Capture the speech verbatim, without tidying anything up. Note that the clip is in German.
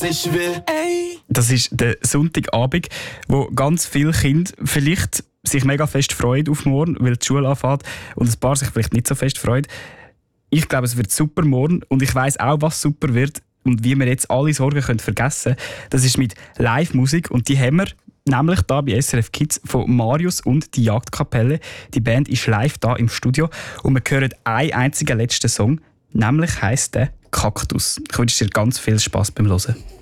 Ich will, ey. Das ist der Sonntagabend, wo ganz viele Kinder vielleicht sich mega fest freuen auf morgen, weil die Schule anfängt und ein paar sich vielleicht nicht so fest freuen. Ich glaube, es wird super morgen und ich weiss auch, was super wird und wie wir jetzt alle Sorgen können vergessen können. Das ist mit Live-Musik und die haben wir nämlich da bei S R F Kids von Marius und die Jagdkapelle. Die Band ist live da im Studio und wir hören einen einzigen letzten Song, nämlich heisst der «Kaktus». Ich wünsche dir ganz viel Spass beim Hören.